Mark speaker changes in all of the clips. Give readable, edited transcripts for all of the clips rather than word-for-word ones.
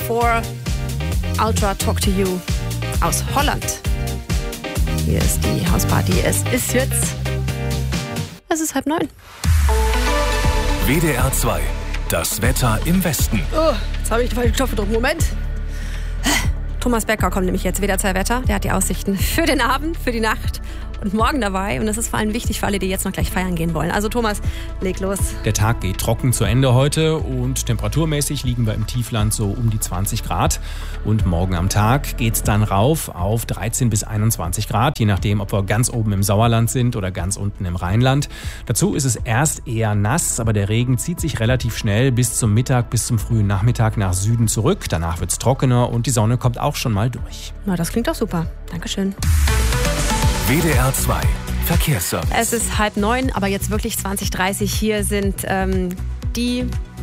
Speaker 1: 4 Ultra Talk to You aus Holland. Hier ist die Hausparty. Es ist 8:30.
Speaker 2: WDR 2. Das Wetter im Westen.
Speaker 1: Oh, jetzt habe ich die falschen Knöpfe gedrückt. Moment. Thomas Becker kommt nämlich jetzt. WDR 2 Wetter. Der hat die Aussichten für den Abend, für die Nacht und morgen dabei. Und das ist vor allem wichtig für alle, die jetzt noch gleich feiern gehen wollen. Also Thomas, leg los.
Speaker 3: Der Tag geht trocken zu Ende heute und temperaturmäßig liegen wir im Tiefland so um die 20 Grad. Und morgen am Tag geht's dann rauf auf 13 bis 21 Grad, je nachdem, ob wir ganz oben im Sauerland sind oder ganz unten im Rheinland. Dazu ist es erst eher nass, aber der Regen zieht sich relativ schnell bis zum Mittag, bis zum frühen Nachmittag nach Süden zurück. Danach wird's trockener und die Sonne kommt auch schon mal durch.
Speaker 1: Na, das klingt doch super. Dankeschön.
Speaker 2: WDR 2 Verkehrsservice.
Speaker 1: Es ist 8:30, aber jetzt wirklich 20:30. Hier sind die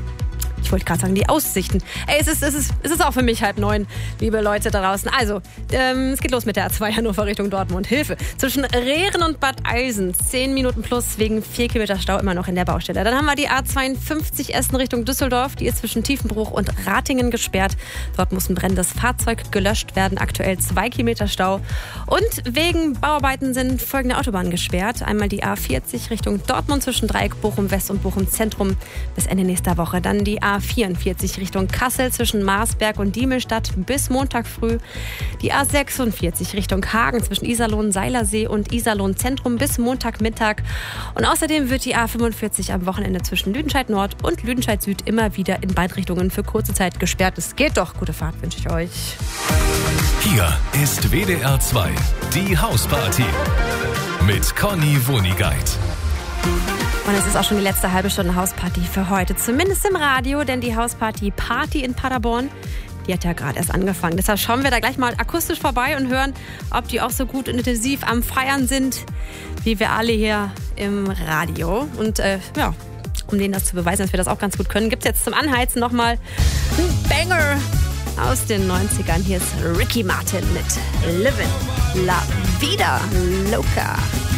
Speaker 1: Aussichten. Es ist auch für mich 8:30, liebe Leute da draußen. Also, es geht los mit der A2 Hannover Richtung Dortmund. Hilfe! Zwischen Rehren und Bad Eilsen 10 Minuten plus wegen 4 Kilometer Stau immer noch in der Baustelle. Dann haben wir die A52 Essen Richtung Düsseldorf. Die ist zwischen Tiefenbruch und Ratingen gesperrt. Dort muss ein brennendes Fahrzeug gelöscht werden. Aktuell 2 Kilometer Stau. Und wegen Bauarbeiten sind folgende Autobahnen gesperrt. Einmal die A40 Richtung Dortmund zwischen Dreieck Bochum West und Bochum Zentrum bis Ende nächster Woche. Dann die A44 Richtung Kassel zwischen Marsberg und Diemelstadt bis Montag früh. Die A46 Richtung Hagen zwischen Iserlohn, Seilersee und Iserlohn Zentrum bis Montagmittag. Und außerdem wird die A45 am Wochenende zwischen Lüdenscheid Nord und Lüdenscheid Süd immer wieder in beide Richtungen für kurze Zeit gesperrt. Es geht doch. Gute Fahrt wünsche ich euch.
Speaker 2: Hier ist WDR 2, die Hausparty mit Conny Wonigait.
Speaker 1: Und es ist auch schon die letzte halbe Stunde Hausparty für heute. Zumindest im Radio, denn die Hausparty Party in Paderborn, die hat ja gerade erst angefangen. Deshalb schauen wir da gleich mal akustisch vorbei und hören, ob die auch so gut und intensiv am Feiern sind, wie wir alle hier im Radio. Und um denen das zu beweisen, dass wir das auch ganz gut können, gibt es jetzt zum Anheizen nochmal einen Banger aus den 90ern. Hier ist Ricky Martin mit Livin' La Vida Loca.